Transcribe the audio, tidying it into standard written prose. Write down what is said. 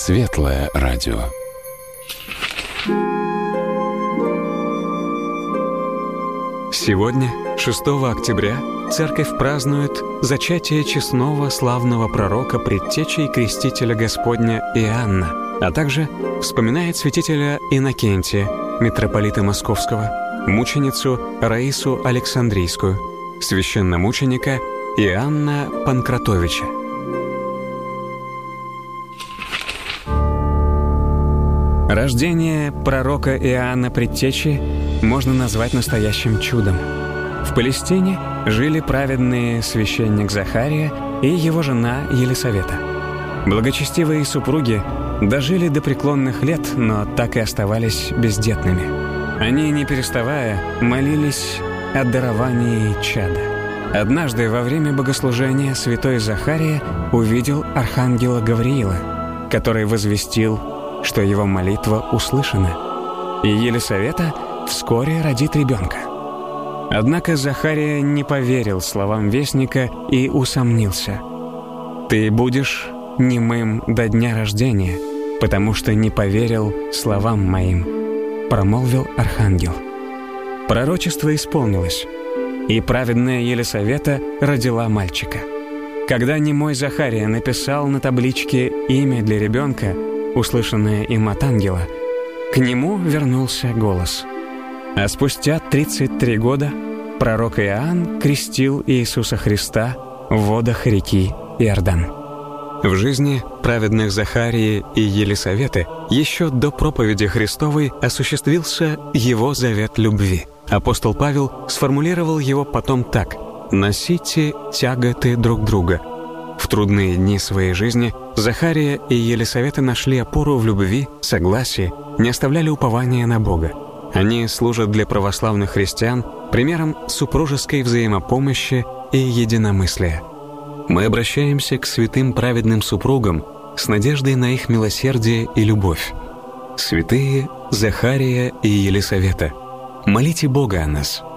Светлое радио. Сегодня, 6 октября, Церковь празднует зачатие честного славного пророка, предтечи и крестителя Господня Иоанна, а также вспоминает святителя Иннокентия, митрополита Московского, мученицу Раису Александрийскую, священномученика Иоанна Панкратовича. Рождение пророка Иоанна Предтечи можно назвать настоящим чудом. В Палестине жили праведные священник Захария и его жена Елисавета. Благочестивые супруги дожили до преклонных лет, но так и оставались бездетными. Они, не переставая, молились о даровании чада. Однажды во время богослужения святой Захария увидел архангела Гавриила, который возвестил, что его молитва услышана, и Елисавета вскоре родит ребенка. Однако Захария не поверил словам вестника и усомнился. «Ты будешь немым до дня рождения, потому что не поверил словам моим», — промолвил архангел. Пророчество исполнилось, и праведная Елисавета родила мальчика. Когда немой Захария написал на табличке имя для ребенка, услышанное им от ангела, к нему вернулся голос. А спустя 33 года пророк Иоанн крестил Иисуса Христа в водах реки Иордан. В жизни праведных Захарии и Елисаветы еще до проповеди Христовой осуществился его завет любви. Апостол Павел сформулировал его потом так: «Носите тяготы друг друга». В трудные дни своей жизни Захария и Елисавета нашли опору в любви, согласии, не оставляли упования на Бога. Они служат для православных христиан примером супружеской взаимопомощи и единомыслия. Мы обращаемся к святым праведным супругам с надеждой на их милосердие и любовь. Святые Захария и Елисавета, молите Бога о нас.